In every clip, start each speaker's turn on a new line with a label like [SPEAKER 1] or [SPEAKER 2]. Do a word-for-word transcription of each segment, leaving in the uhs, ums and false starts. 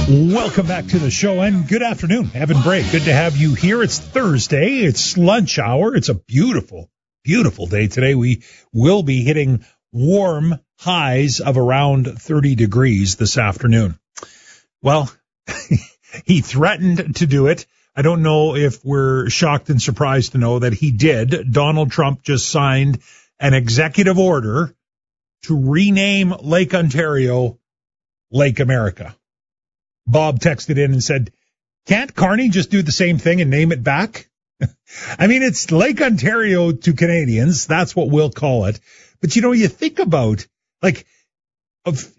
[SPEAKER 1] Welcome back to the show, and good afternoon, Evan Bray. Good to have you here. It's Thursday. It's lunch hour. It's a beautiful, beautiful day today. We will be hitting warm highs of around thirty degrees this afternoon. Well, he threatened to do it. I don't know if we're shocked and surprised to know that he did. Donald Trump just signed an executive order to rename Lake Ontario Lake America. Bob texted in and said, can't Carney just do the same thing and name it back? I mean, it's Lake Ontario to Canadians. That's what we'll call it. But, you know, you think about, like, of,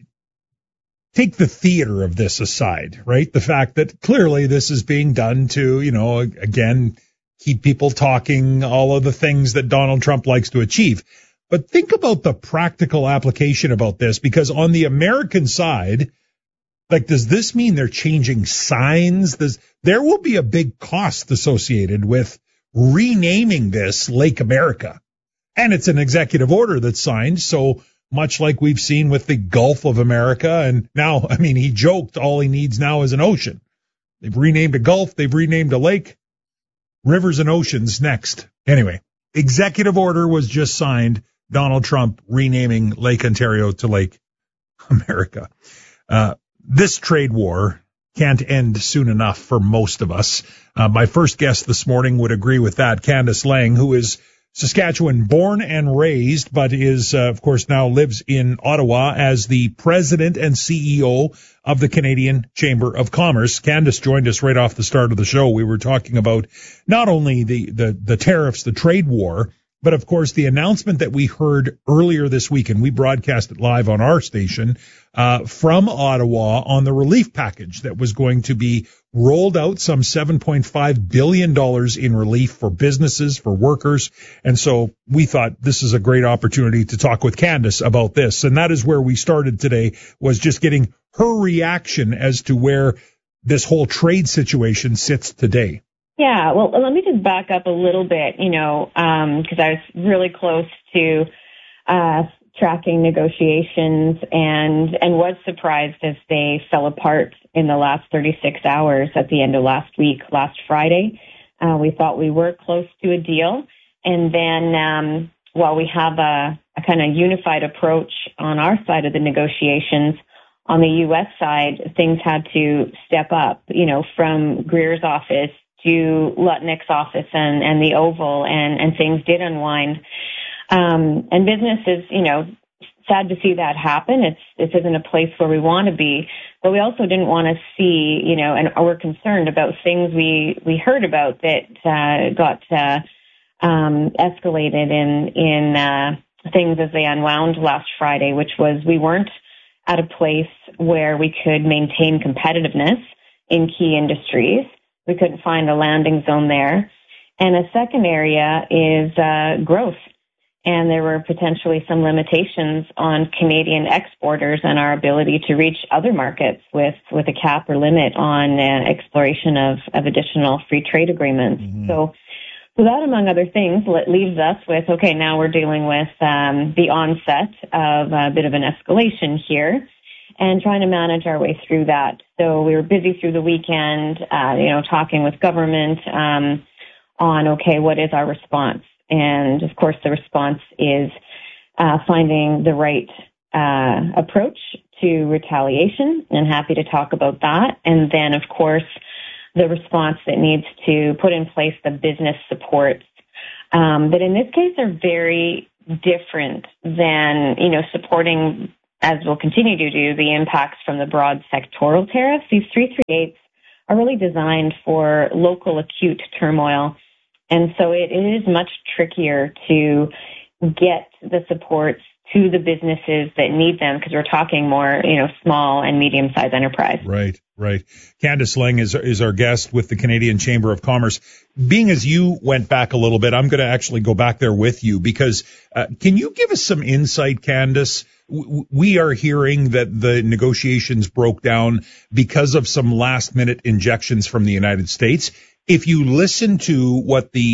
[SPEAKER 1] take the theater of this aside, right? The fact that clearly this is being done to, you know, again, keep people talking, all of the things that Donald Trump likes to achieve. But think about the practical application about this, because on the American side, like, does this mean they're changing signs? Does, there will be a big cost associated with renaming this Lake America. And it's an executive order that's signed, so much like we've seen with the Gulf of America. And now, I mean, he joked all he needs now is an ocean. They've renamed a Gulf. They've renamed a lake. Rivers and oceans next. Anyway, executive order was just signed. Donald Trump renaming Lake Ontario to Lake America. Uh, This trade war can't end soon enough for most of us. Uh, my first guest this morning would agree with that, Candice Lang, who is Saskatchewan born and raised, but is, uh, of course, now lives in Ottawa as the president and C E O of the Canadian Chamber of Commerce. Candice joined us right off the start of the show. We were talking about not only the, the, the tariffs, the trade war, but, of course, the announcement that we heard earlier this week, and we broadcast it live on our station, uh, from Ottawa on the relief package that was going to be rolled out, some seven point five billion dollars in relief for businesses, for workers. And so we thought this is a great opportunity to talk with Candice about this. And that is where we started today, was just getting her reaction as to where this whole trade situation sits today.
[SPEAKER 2] Yeah, well, let me just back up a little bit, you know, um, because I was really close to uh, tracking negotiations and and was surprised as they fell apart in the last thirty-six hours at the end of last week, last Friday. Uh, we thought we were close to a deal. And then um, while we have a, a kind of unified approach on our side of the negotiations, on the U S side, things had to step up, you know, from Greer's office to Lutnick's office and, and the Oval, and, and things did unwind. Um, and businesses, you know, sad to see that happen. It's, this isn't a place where we want to be, but we also didn't want to see, you know, and we're concerned about things we, we heard about that, uh, got, uh, um, escalated in, in, uh, things as they unwound last Friday, which was we weren't at a place where we could maintain competitiveness in key industries. We couldn't find a landing zone there. And a second area is uh, growth. And there were potentially some limitations on Canadian exporters and our ability to reach other markets with, with a cap or limit on uh, exploration of, of additional free trade agreements. Mm-hmm. So, so that, among other things, leaves us with, okay, now we're dealing with um, the onset of a bit of an escalation here, and trying to manage our way through that. So we were busy through the weekend, uh, you know, talking with government um, on, okay, what is our response? And, of course, the response is uh, finding the right uh, approach to retaliation, and happy to talk about that. And then, of course, the response that needs to put in place the business supports um, that in this case are very different than, you know, supporting, as we'll continue to do, the impacts from the broad sectoral tariffs. These three thirty-eights are really designed for local acute turmoil. And so it is much trickier to get the supports to the businesses that need them, because we're talking more, you know, small and medium-sized enterprise.
[SPEAKER 1] Right, right. Candice Lang is is our guest with the Canadian Chamber of Commerce. Being as you went back a little bit, I'm going to actually go back there with you, because uh, can you give us some insight, Candice? W- we are hearing that the negotiations broke down because of some last-minute injections from the United States. If you listen to what the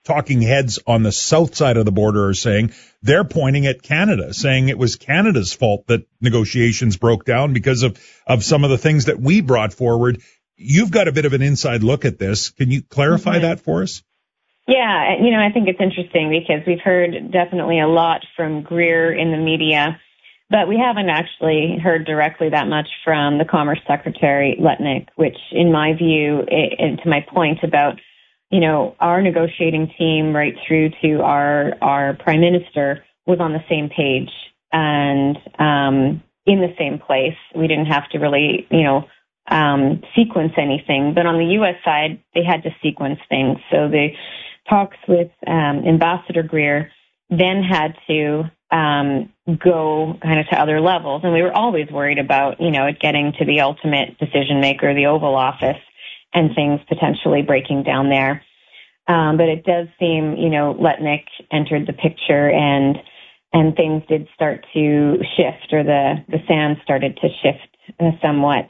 [SPEAKER 1] talking heads on the south side of the border are saying. They're pointing at Canada, saying it was Canada's fault that negotiations broke down because of, of some of the things that we brought forward. You've got a bit of an inside look at this. Can you clarify mm-hmm. that for us?
[SPEAKER 2] Yeah, you know, I think it's interesting because we've heard definitely a lot from Greer in the media, but we haven't actually heard directly that much from the Commerce Secretary, Letnick, which in my view, and to my point about, you know, our negotiating team right through to our, our Prime Minister was on the same page and um, in the same place. We didn't have to really, you know, um, sequence anything. But on the U S side, they had to sequence things. So the talks with um, Ambassador Greer then had to um, go kind of to other levels. And we were always worried about, you know, it getting to the ultimate decision maker, the Oval Office, and things potentially breaking down there. Um, but it does seem, you know, Letnick entered the picture and and things did start to shift, or the, the sand started to shift uh, somewhat.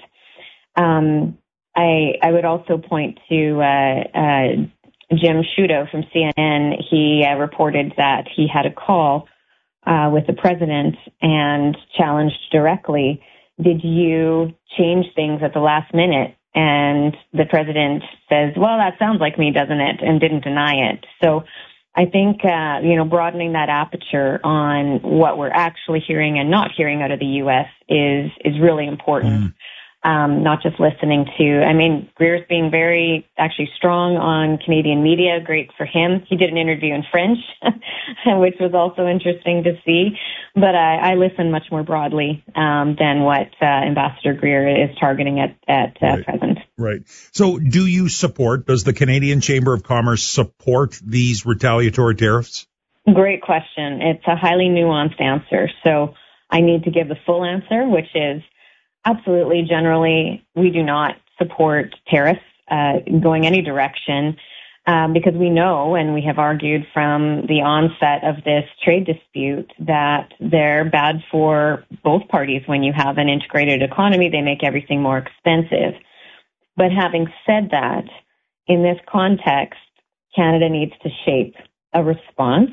[SPEAKER 2] Um, I I would also point to uh, uh, Jim Sciutto from C N N. He uh, reported that he had a call uh, with the president and challenged directly, did you change things at the last minute? And the president says, well, that sounds like me, doesn't it? And didn't deny it. So I think, uh, you know, broadening that aperture on what we're actually hearing and not hearing out of the U S is, is really important. Mm. Um, not just listening to, I mean, Greer's being very actually strong on Canadian media. Great for him. He did an interview in French, which was also interesting to see. But I, I listen much more broadly um, than what uh, Ambassador Greer is targeting at, at uh, right. present.
[SPEAKER 1] Right. So do you support, does the Canadian Chamber of Commerce support these retaliatory tariffs?
[SPEAKER 2] Great question. It's a highly nuanced answer. So I need to give the full answer, which is, absolutely. Generally, we do not support tariffs uh, going any direction um, because we know, and we have argued from the onset of this trade dispute, that they're bad for both parties. When you have an integrated economy, they make everything more expensive. But having said that, in this context, Canada needs to shape a response.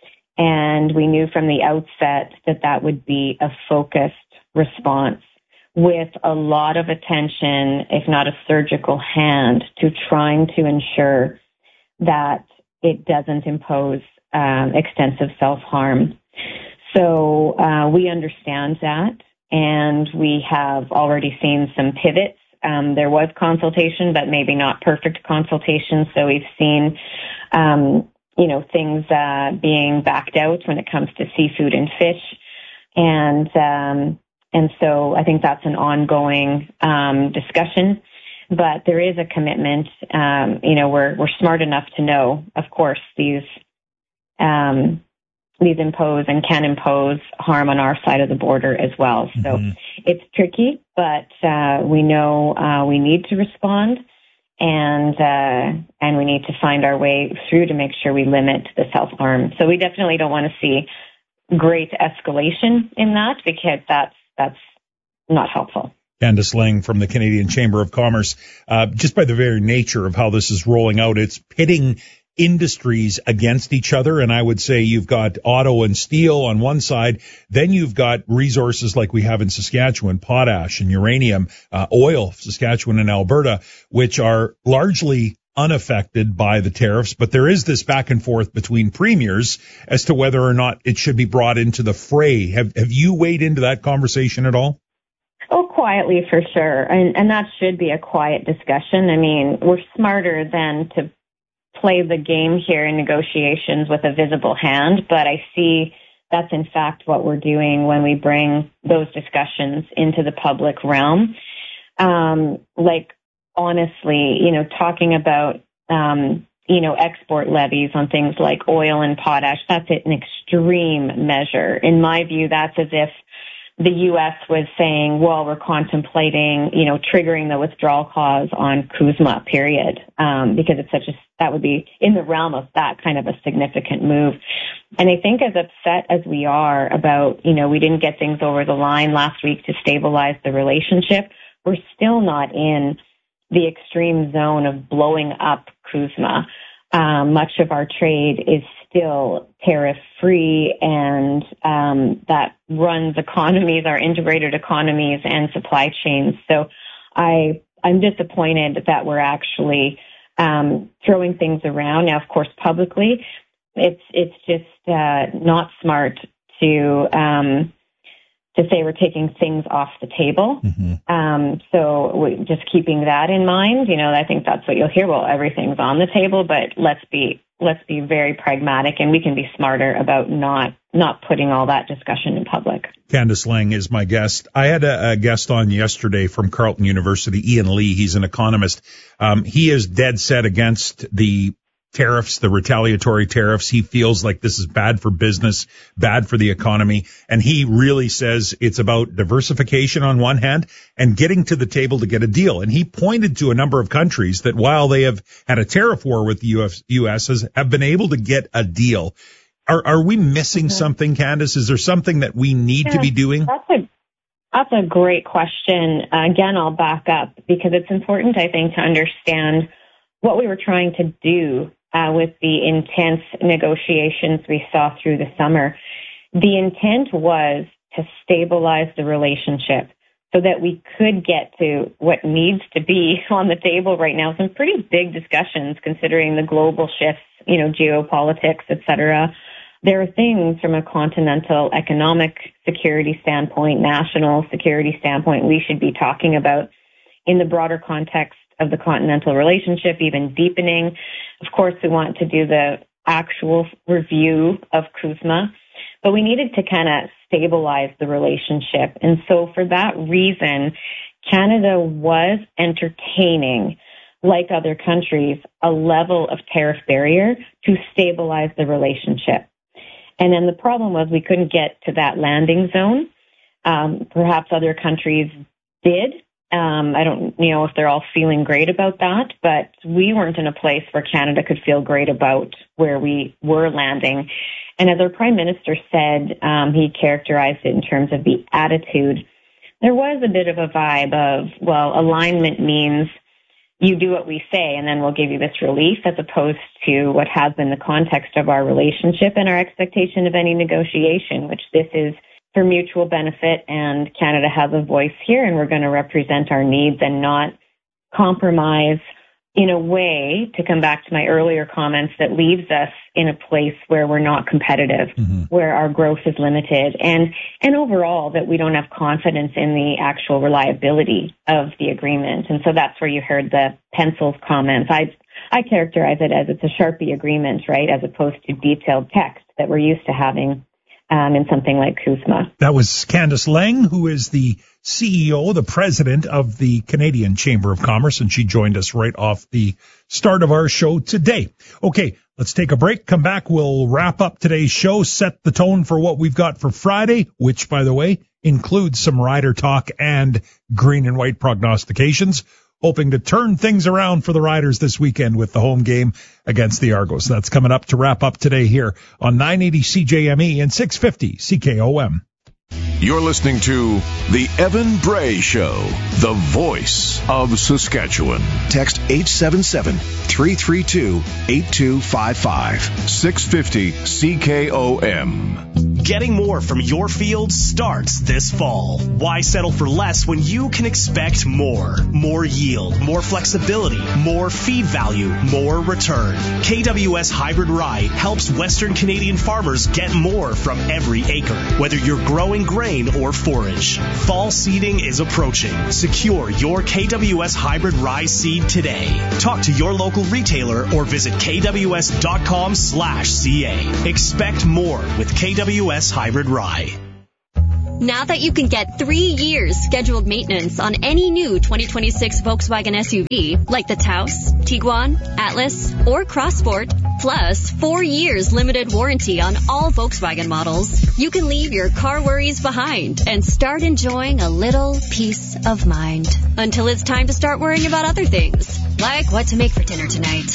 [SPEAKER 2] And we knew from the outset that that would be a focused response, with a lot of attention, if not a surgical hand, to trying to ensure that it doesn't impose um, extensive self-harm. So uh, we understand that, and we have already seen some pivots. Um, there was consultation, but maybe not perfect consultation. So we've seen, um, you know, things uh, being backed out when it comes to seafood and fish, and um, And so I think that's an ongoing um, discussion, but there is a commitment. Um, you know, we're we're smart enough to know, of course, these um, these impose and can impose harm on our side of the border as well. So mm-hmm. it's tricky, but uh, we know uh, we need to respond, and uh, and we need to find our way through to make sure we limit the self-harm. So we definitely don't want to see great escalation in that, because that's That's not helpful.
[SPEAKER 1] Candice Lang from the Canadian Chamber of Commerce. Uh, just by the very nature of how this is rolling out, it's pitting industries against each other. And I would say you've got auto and steel on one side. Then you've got resources like we have in Saskatchewan, potash and uranium, uh, oil, Saskatchewan and Alberta, which are largely unaffected by the tariffs, but there is this back and forth between premiers as to whether or not it should be brought into the fray. Have have you weighed into that conversation at all?
[SPEAKER 2] Oh, quietly for sure, and and that should be a quiet discussion. I mean, we're smarter than to play the game here in negotiations with a visible hand, but I see that's in fact what we're doing when we bring those discussions into the public realm. Um, like honestly, you know, talking about, um, you know, export levies on things like oil and potash, that's an extreme measure. In my view, that's as if the U S was saying, well, we're contemplating, you know, triggering the withdrawal clause on CUSMA, period, um, because it's such a, that would be in the realm of that kind of a significant move. And I think as upset as we are about, you know, we didn't get things over the line last week to stabilize the relationship, we're still not in the extreme zone of blowing up CUSMA. um, much of our trade is still tariff-free, and um, that runs economies, our integrated economies and supply chains. So I, I'm disappointed that we're actually um, throwing things around. Now, of course, publicly, it's it's just uh, not smart to um, to say we're taking things off the table. Mm-hmm. Um, so we, just keeping that in mind, you know, I think that's what you'll hear. Well, everything's on the table, but let's be let's be very pragmatic, and we can be smarter about not not putting all that discussion in public.
[SPEAKER 1] Candice Lang is my guest. I had a, a guest on yesterday from Carleton University, Ian Lee. He's an economist. Um, he is dead set against the tariffs, the retaliatory tariffs. He feels like this is bad for business, bad for the economy. And he really says it's about diversification on one hand and getting to the table to get a deal. And he pointed to a number of countries that while they have had a tariff war with the U S has, have been able to get a deal. Are, are we missing mm-hmm. something, Candice? Is there something that we need
[SPEAKER 2] yeah,
[SPEAKER 1] to be doing?
[SPEAKER 2] That's a, that's a great question. Uh, again, I'll back up because it's important, I think, to understand what we were trying to do Uh, with the intense negotiations we saw through the summer. The intent was to stabilize the relationship so that we could get to what needs to be on the table right now. Some pretty big discussions considering the global shifts, you know, geopolitics, et cetera. There are things from a continental economic security standpoint, national security standpoint, we should be talking about in the broader context of the continental relationship, even deepening. Of course, we want to do the actual review of CUSMA, but we needed to kind of stabilize the relationship. And so for that reason, Canada was entertaining, like other countries, a level of tariff barrier to stabilize the relationship. And then the problem was we couldn't get to that landing zone. Um, perhaps other countries did. Um, I don't you know if they're all feeling great about that, but we weren't in a place where Canada could feel great about where we were landing. And as our Prime Minister said, um, he characterized it in terms of the attitude. There was a bit of a vibe of, well, alignment means you do what we say and then we'll give you this relief, as opposed to what has been the context of our relationship and our expectation of any negotiation, which this is for mutual benefit, and Canada has a voice here, and we're going to represent our needs and not compromise in a way, to come back to my earlier comments, that leaves us in a place where we're not competitive, mm-hmm. where our growth is limited, and, and overall that we don't have confidence in the actual reliability of the agreement. And so that's where you heard the pencils comments. I, I characterize it as it's a Sharpie agreement, right, as opposed to detailed text that we're used to having Um, in something like CUSMA.
[SPEAKER 1] That was Candice Lang, who is the C E O, the president of the Canadian Chamber of Commerce, and she joined us right off the start of our show today. Okay, let's take a break. Come back. We'll wrap up today's show, set the tone for what we've got for Friday, which, by the way, includes some rider talk and green and white prognostications. Hoping to turn things around for the Riders this weekend with the home game against the Argos. That's coming up to wrap up today here on nine eighty C J M E and six fifty C K O M.
[SPEAKER 3] You're listening to The Evan Bray Show, the voice of Saskatchewan.
[SPEAKER 4] Text eight seven seven, three three two, eight two five five.
[SPEAKER 3] six fifty C K O M.
[SPEAKER 5] Getting more from your field starts this fall. Why settle for less when you can expect more? More yield, more flexibility, more feed value, more return. K W S Hybrid Rye helps Western Canadian farmers get more from every acre, whether you're growing grain or forage. Fall seeding is approaching. Secure your K W S Hybrid Rye seed today. Talk to your local retailer or visit K W S dot com slash C A. Expect more with K W S Hybrid Rye.
[SPEAKER 6] Now that you can get three years scheduled maintenance on any new twenty twenty-six Volkswagen S U V, like the Taos, Tiguan, Atlas, or Crossport, plus four years limited warranty on all Volkswagen models, you can leave your car worries behind and start enjoying a little peace of mind. Until it's time to start worrying about other things, like what to make for dinner tonight.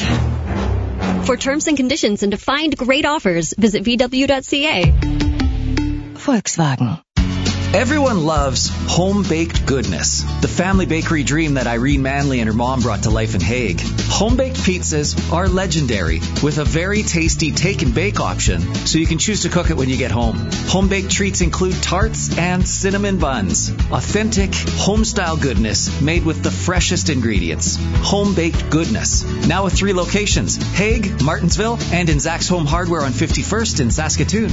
[SPEAKER 6] For terms and conditions and to find great offers, visit V W dot C A.
[SPEAKER 7] Volkswagen. Everyone loves home-baked goodness, the family bakery dream that Irene Manley and her mom brought to life in Hague. Home-baked pizzas are legendary, with a very tasty take-and-bake option, so you can choose to cook it when you get home. Home-baked treats include tarts and cinnamon buns. Authentic, home-style goodness made with the freshest ingredients. Home-baked goodness. Now with three locations, Hague, Martinsville, and in Zach's Home Hardware on fifty-first in Saskatoon.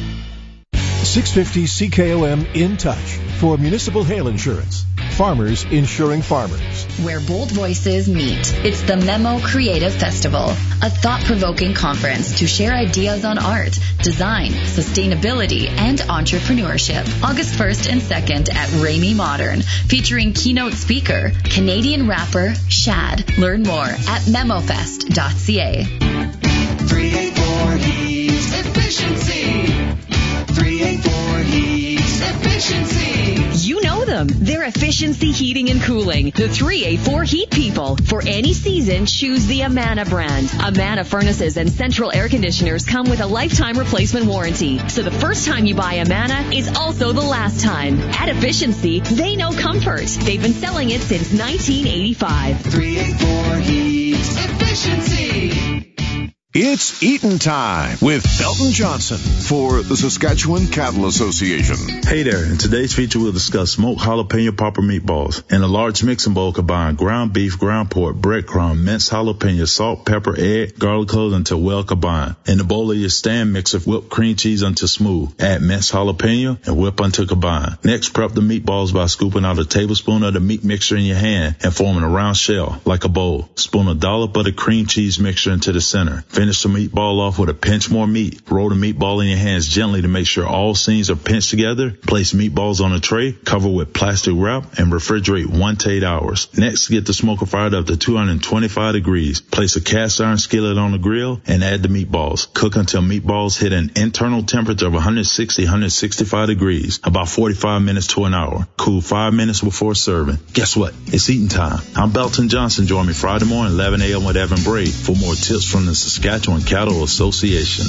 [SPEAKER 8] six fifty C K O M In Touch for municipal hail insurance. Farmers insuring farmers.
[SPEAKER 9] Where bold voices meet. It's the Memo Creative Festival, a thought-provoking conference to share ideas on art, design, sustainability, and entrepreneurship. August first and second at Ramey Modern, featuring keynote speaker, Canadian rapper Shad. Learn more at memofest dot c a.
[SPEAKER 10] three eighty-four Heat Efficiency. three eighty-four Heat Efficiency.
[SPEAKER 11] You know them. They're Efficiency Heating and Cooling. The three eighty-four Heat People. For any season, choose the Amana brand. Amana furnaces and central air conditioners come with a lifetime replacement warranty. So the first time you buy Amana is also the last time. At Efficiency, they know comfort. They've been selling it since nineteen eighty-five.
[SPEAKER 10] three eighty-four Heat Efficiency.
[SPEAKER 3] It's Eatin' Time with Belton Johnson for the Saskatchewan Cattle Association.
[SPEAKER 12] Hey there. In today's feature, we'll discuss smoked jalapeno popper meatballs. In a large mixing bowl, combine ground beef, ground pork, breadcrumb, minced jalapeno, salt, pepper, egg, garlic cloves until well combined. In the bowl of your stand mixer, whip cream cheese until smooth. Add minced jalapeno and whip until combined. Next, prep the meatballs by scooping out a tablespoon of the meat mixture in your hand and forming a round shell like a bowl. Spoon a dollop of the cream cheese mixture into the center. Finish the meatball off with a pinch more meat. Roll the meatball in your hands gently to make sure all seams are pinched together. Place meatballs on a tray, cover with plastic wrap, and refrigerate one to eight hours. Next, get the smoker fired up to two hundred twenty-five degrees. Place a cast iron skillet on the grill and add the meatballs. Cook until meatballs hit an internal temperature of one sixty to one sixty-five degrees, about forty-five minutes to an hour. Cool five minutes before serving. Guess what? It's eating time. I'm Belton Johnson. Join me Friday morning, eleven a.m. with Evan Bray for more tips from the Saskatchewan Cattle Association.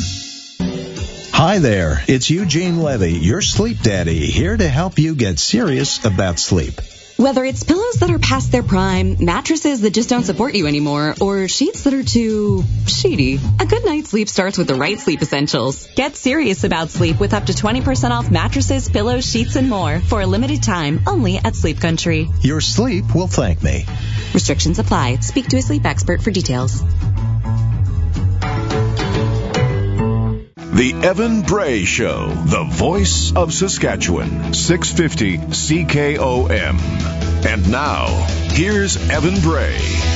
[SPEAKER 13] Hi there, it's Eugene Levy, your sleep daddy, here to help you get serious about sleep.
[SPEAKER 14] Whether it's pillows that are past their prime, mattresses that just don't support you anymore, or sheets that are too sheety, a good night's sleep starts with the right sleep essentials. Get serious about sleep with up to twenty percent off mattresses, pillows, sheets, and more for a limited time only at Sleep Country.
[SPEAKER 13] Your sleep will thank me.
[SPEAKER 14] Restrictions apply. Speak to a sleep expert for details.
[SPEAKER 3] The Evan Bray Show, the voice of Saskatchewan, six fifty C K O M. And now, here's Evan Bray.